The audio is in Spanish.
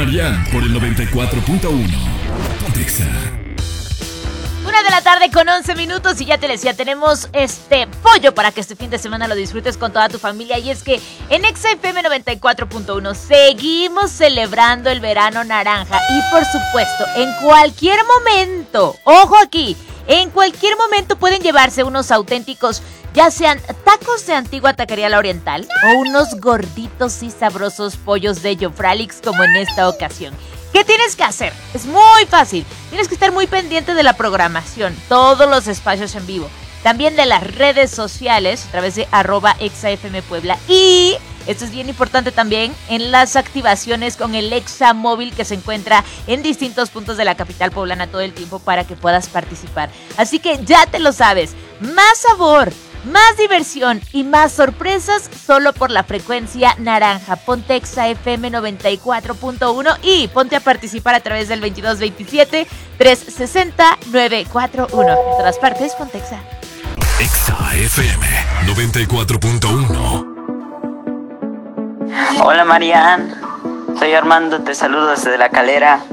Marian por el 94.1. Pontexa. 1:00 p.m. con 11 minutos y ya te decía, tenemos pollo para que este fin de semana lo disfrutes con toda tu familia. Y es que en Exa FM 94.1 seguimos celebrando el verano naranja. Y por supuesto, en cualquier momento, ojo aquí, en cualquier momento pueden llevarse unos auténticos, ya sean tacos de antigua taquería La Oriental o unos gorditos y sabrosos pollos de Jofralix como en esta ocasión. ¿Qué tienes que hacer? Es muy fácil. Tienes que estar muy pendiente de la programación, todos los espacios en vivo, también de las redes sociales a través de @ExaFMPuebla y, esto es bien importante también, en las activaciones con el Exa Móvil que se encuentra en distintos puntos de la capital poblana todo el tiempo para que puedas participar. Así que ya te lo sabes, más sabor, más diversión y más sorpresas solo por la frecuencia naranja. Ponte Exa FM 94.1 y ponte a participar a través del 2227-360-941. En todas partes, ponte Exa. Exa FM 94.1. Hola Marian, soy Armando, te saludo desde La Calera.